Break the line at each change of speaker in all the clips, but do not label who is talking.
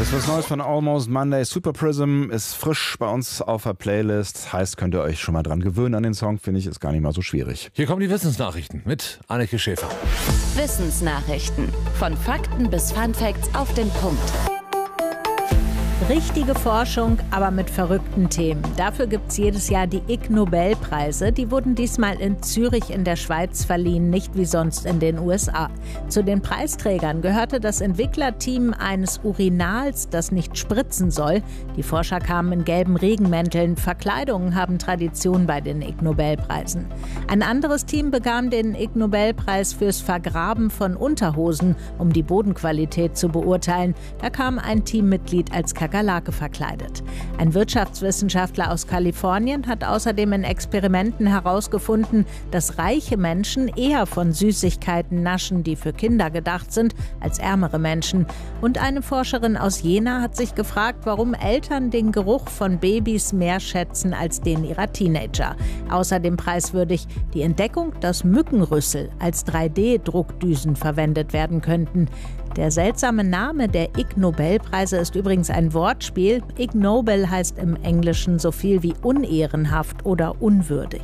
Das ist was Neues von Almost Monday. Super Prism ist frisch bei uns auf der Playlist. Heißt, könnt ihr euch schon mal dran gewöhnen an den Song. Finde ich, ist gar nicht mal so schwierig.
Hier kommen die Wissensnachrichten mit Anneke Schäfer.
Wissensnachrichten. Von Fakten bis Funfacts auf den Punkt.
Richtige Forschung, aber mit verrückten Themen. Dafür gibt es jedes Jahr die Ig Nobelpreise. Die wurden diesmal in Zürich in der Schweiz verliehen, nicht wie sonst in den USA. Zu den Preisträgern gehörte das Entwicklerteam eines Urinals, das nicht spritzen soll. Die Forscher kamen in gelben Regenmänteln. Verkleidungen haben Tradition bei den Ig Nobelpreisen. Ein anderes Team bekam den Ig Nobelpreis fürs Vergraben von Unterhosen, um die Bodenqualität zu beurteilen. Da kam ein Teammitglied als Kakerlake verkleidet. Ein Wirtschaftswissenschaftler aus Kalifornien hat außerdem in Experimenten herausgefunden, dass reiche Menschen eher von Süßigkeiten naschen, die für Kinder gedacht sind, als ärmere Menschen. Und eine Forscherin aus Jena hat sich gefragt, warum Eltern den Geruch von Babys mehr schätzen als den ihrer Teenager. Außerdem preiswürdig die Entdeckung, dass Mückenrüssel als 3D-Druckdüsen verwendet werden könnten. Der seltsame Name der Ig Nobelpreise ist übrigens ein Wortspiel. Ig Nobel heißt im Englischen so viel wie unehrenhaft oder unwürdig.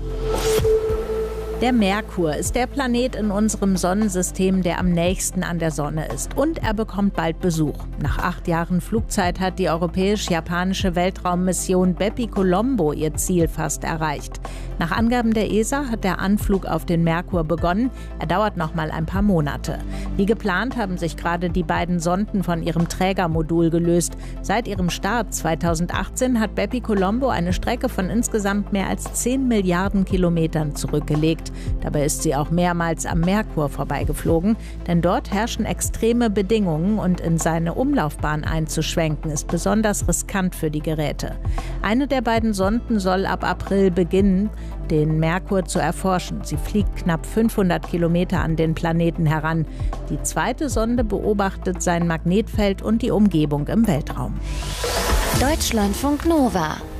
Der Merkur ist der Planet in unserem Sonnensystem, der am nächsten an der Sonne ist. Und er bekommt bald Besuch. Nach 8 Jahren Flugzeit hat die europäisch-japanische Weltraummission Bepi Colombo ihr Ziel fast erreicht. Nach Angaben der ESA hat der Anflug auf den Merkur begonnen. Er dauert noch mal ein paar Monate. Wie geplant haben sich gerade die beiden Sonden von ihrem Trägermodul gelöst. Seit ihrem Start 2018 hat Bepi Colombo eine Strecke von insgesamt mehr als 10 Milliarden Kilometern zurückgelegt. Dabei ist sie auch mehrmals am Merkur vorbeigeflogen, denn dort herrschen extreme Bedingungen und in seine Umlaufbahn einzuschwenken ist besonders riskant für die Geräte. Eine der beiden Sonden soll ab April beginnen, den Merkur zu erforschen. Sie fliegt knapp 500 Kilometer an den Planeten heran. Die zweite Sonde beobachtet sein Magnetfeld und die Umgebung im Weltraum.
Deutschlandfunk Nova